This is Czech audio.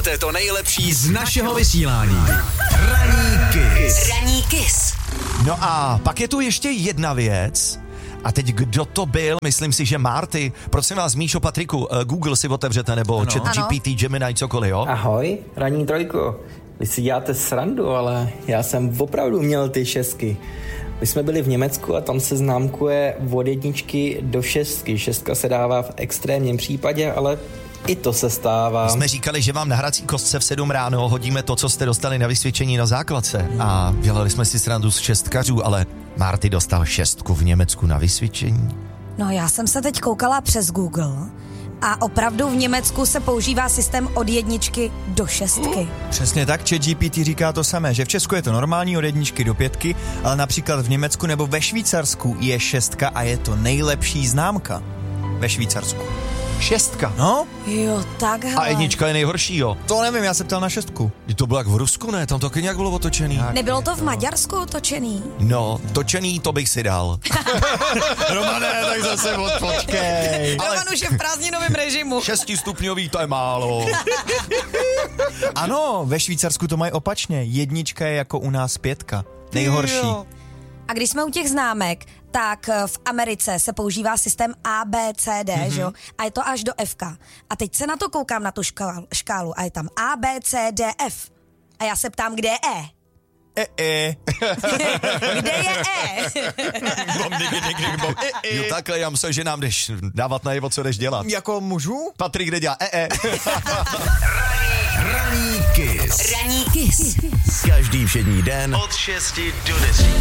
To je to nejlepší z našeho vysílání. Ranní Kiss. No a pak je tu ještě jedna věc. A teď kdo to byl? Myslím si, že Marty. Prosím vás, Míšo, Patriku, Google si otevřete, nebo ChatGPT, Gemini, cokoliv, jo? Ahoj, ranní trojko. Vy si děláte srandu, ale já jsem opravdu měl ty 6. My jsme byli v Německu a tam se známkuje od 1 do 6. 6 se dává v extrémním případě, ale i to se stává. Jsme říkali, že vám na hrací kostce v 7 ráno hodíme to, co jste dostali na vysvědčení na základce. A dělali jsme si srandu z šestkařů, ale Marty dostal 6 v Německu na vysvědčení. No já jsem se teď koukala přes Google a opravdu v Německu se používá systém od 1 do 6. Přesně tak, ChatGPT říká to samé, že v Česku je to normální od 1 do 5, ale například v Německu nebo ve Švýcarsku je 6 a je to nejlepší známka ve Švýcarsku. 6. Jo, takhle. A 1 je nejhorší, jo? To nevím, já se ptal na 6. To bylo jak v Rusku, ne? Tam to taky nějak bylo otočený. Tak. Nebylo to v Maďarsku otočený? No, točený to bych si dal. Romane, tak zase počkej. Roman už je v prázdninovém režimu. 6stupňový, to je málo. Ano, ve Švýcarsku to mají opačně. 1 je jako u nás 5. Nejhorší. Jo. A když jsme u těch známek, tak v Americe se používá systém ABCD, že jo? A je to až do F. A teď se na to koukám, na tu škálu, a je tam ABCDF. A já se ptám, kde je E? Kde je E? Jo, takhle, já myslím, že nám jdeš dávat najevo, co jdeš dělat. Jako můžu? Patrik, kde dělá Ranní Kiss. Ranní Kiss. Každý všední den od 6 do 10.